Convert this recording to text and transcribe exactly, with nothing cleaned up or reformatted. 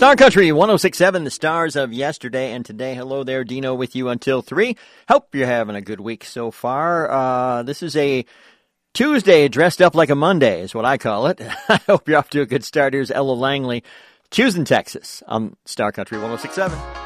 Star Country one oh six point seven, the stars of yesterday and today. Hello there, Dino with you until three. Hope you're having a good week so far. Uh, this is a Tuesday dressed up like a Monday is what I call it. I hope you're off to a good start. Here's Ella Langley, Choosing Texas on Star Country one oh six point seven.